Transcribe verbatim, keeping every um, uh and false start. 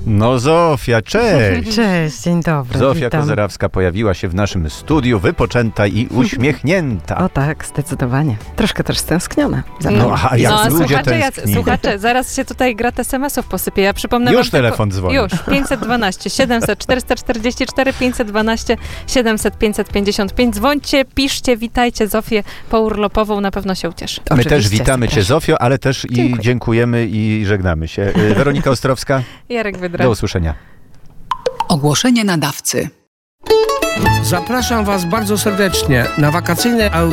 No Zofia, cześć! Cześć, dzień dobry. Zofia witam. Kozerawska pojawiła się w naszym studiu, wypoczęta i uśmiechnięta. O tak, zdecydowanie. Troszkę też stęskniona. Za No, mną. a jak No, ludzie słuchacze, ja, tęskni. słuchacze, zaraz się tutaj grat es em esów posypie. Ja przypomnę Już wam telefon tylko, dzwoni. Już, pięćset dwanaście siedemset czterysta czterdzieści cztery, pięćset dwanaście siedemset pięćset pięćdziesiąt pięć. Dzwońcie, piszcie, witajcie Zofię pourlopową, na pewno się ucieszy. My Oczywiście, też witamy zapraszam. Cię, Zofio, ale też i Dziękuję. dziękujemy i żegnamy się. Y, Weronika Ostrowska, Jarek Wydra. do usłyszenia. Ogłoszenie nadawcy. Zapraszam Was bardzo serdecznie na wakacyjne